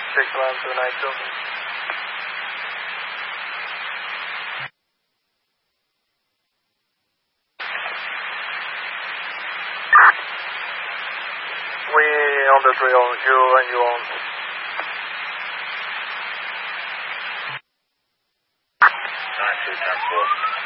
6129. We on the trail on you and you on. 9210.